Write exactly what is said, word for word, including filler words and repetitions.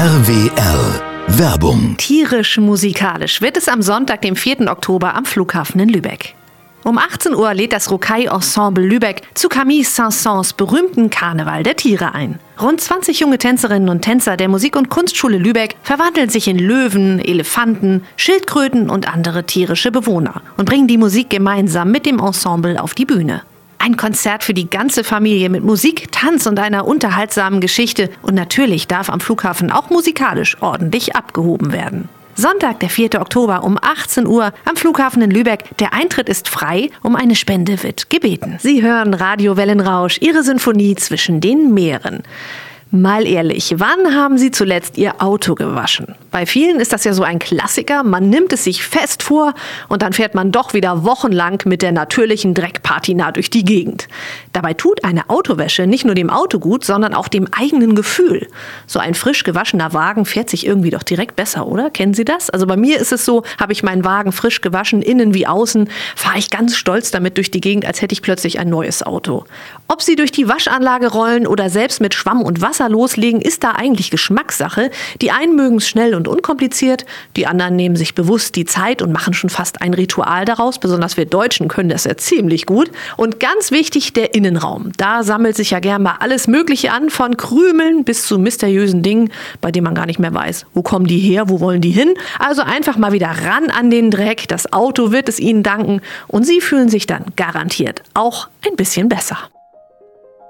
R W L Werbung. Tierisch-musikalisch wird es am Sonntag, dem vierten Oktober, am Flughafen in Lübeck. Um achtzehn Uhr lädt das Rocaille-Ensemble Lübeck zu Camille Saint-Saëns berühmten Karneval der Tiere ein. Rund zwanzig junge Tänzerinnen und Tänzer der Musik- und Kunstschule Lübeck verwandeln sich in Löwen, Elefanten, Schildkröten und andere tierische Bewohner und bringen die Musik gemeinsam mit dem Ensemble auf die Bühne. Ein Konzert für die ganze Familie mit Musik, Tanz und einer unterhaltsamen Geschichte. Und natürlich darf am Flughafen auch musikalisch ordentlich abgehoben werden. Sonntag, der vierte Oktober um achtzehn Uhr am Flughafen in Lübeck. Der Eintritt ist frei, um eine Spende wird gebeten. Sie hören Radio Wellenrausch, Ihre Sinfonie zwischen den Meeren. Mal ehrlich, wann haben Sie zuletzt Ihr Auto gewaschen? Bei vielen ist das ja so ein Klassiker, man nimmt es sich fest vor und dann fährt man doch wieder wochenlang mit der natürlichen Dreckpatina durch die Gegend. Dabei tut eine Autowäsche nicht nur dem Auto gut, sondern auch dem eigenen Gefühl. So ein frisch gewaschener Wagen fährt sich irgendwie doch direkt besser, oder? Kennen Sie das? Also bei mir ist es so, habe ich meinen Wagen frisch gewaschen, innen wie außen, fahre ich ganz stolz damit durch die Gegend, als hätte ich plötzlich ein neues Auto. Ob Sie durch die Waschanlage rollen oder selbst mit Schwamm und Wasser loslegen, ist da eigentlich Geschmackssache. Die einen mögen es schnell und unkompliziert, die anderen nehmen sich bewusst die Zeit und machen schon fast ein Ritual daraus. Besonders wir Deutschen können das ja ziemlich gut. Und ganz wichtig, der Innenraum. Da sammelt sich ja gern mal alles Mögliche an, von Krümeln bis zu mysteriösen Dingen, bei denen man gar nicht mehr weiß, wo kommen die her, wo wollen die hin. Also einfach mal wieder ran an den Dreck. Das Auto wird es Ihnen danken und Sie fühlen sich dann garantiert auch ein bisschen besser.